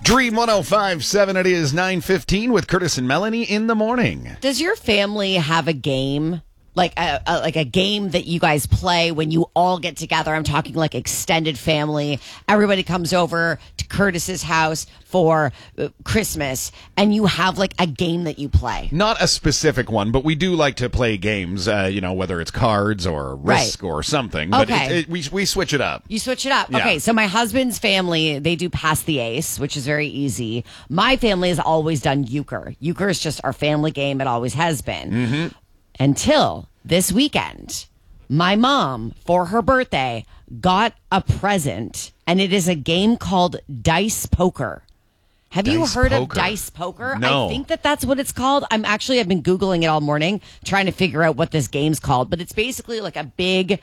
Dream 105.7, it is 9:15 with Curtis and Melanie in the morning. Does your family have a game? Like a game that you guys play when you all get together? I'm talking like extended family. Everybody comes over to Curtis's house for Christmas, and you have like a game that you play. Not a specific one, but we do like to play games, whether it's cards or Risk or something. But Okay. we switch it up. You switch it up. Yeah. Okay, so my husband's family, they do Pass the Ace, which is very easy. My family has always done Euchre. Euchre is just our family game. It always has been. Mm-hmm. Until this weekend, my mom, for her birthday, got a present, and it is a game called Dice Poker. Have you Dice heard of Poker? Dice Poker? No. I think that's what it's called. I've been Googling it all morning, trying to figure out what this game's called. But it's basically like a big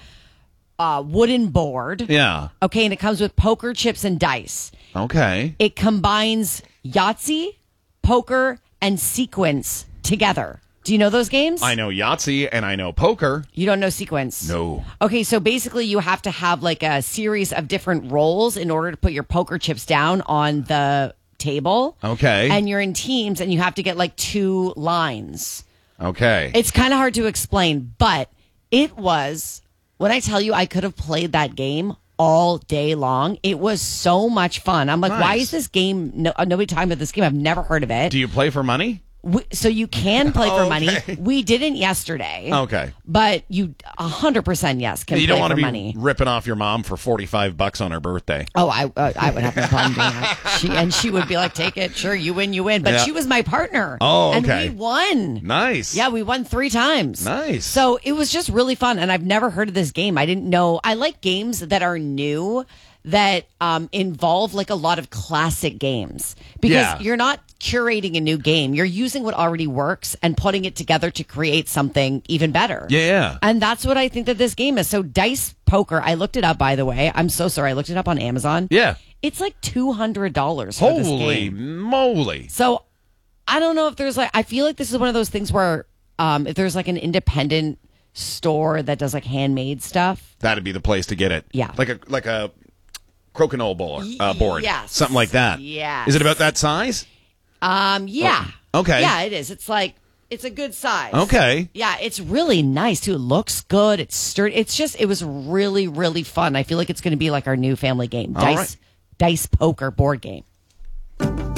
wooden board. Yeah. Okay, and it comes with poker chips and dice. Okay. It combines Yahtzee, poker, and sequence together. Do you know those games? I know Yahtzee and I know poker. You don't know sequence? No. Okay, so basically you have to have like a series of different rolls in order to put your poker chips down on the table. Okay. And you're in teams and you have to get like 2 lines. Okay. It's kind of hard to explain, but it was, when I tell you I could have played that game all day long, it was so much fun. I'm like, Nice. why is this game, nobody talking about this game? I've never heard of it. Do you play for money? So you can play for money. Okay. We didn't yesterday. Okay. But you 100% yes can You play don't want for to be money. ripping off your mom for $45 on her birthday. Oh, I would have no problem doing that. She would be like, take it. Sure, you win, you win. But Yeah. she was my partner. Oh, okay. And we won. Nice. Yeah, we won 3 times. Nice. So it was just really fun. And I've never heard of this game. I didn't know. I like games that are new, that involve like a lot of classic games, because Yeah. you're not curating a new game. You're using what already works and putting it together to create something even better. Yeah. And that's what I think that this game is. So Dice Poker, I looked it up, by the way. I'm so sorry. I looked it up on Amazon. Yeah. It's like $200 for this Holy game. moly. So I don't know if there's like, I feel like this is one of those things where if there's like an independent store that does like handmade stuff. That'd be the place to get it. Yeah. Like a crokinole board. Yes. Something like that. Yes. Is it about that size? Yeah. Oh, okay. Yeah, it is. It's like, it's a good size. Okay. Yeah, it's really nice too. It looks good. It's sturdy. It was really, really fun. I feel like it's going to be like our new family game. All right. Dice Poker board game.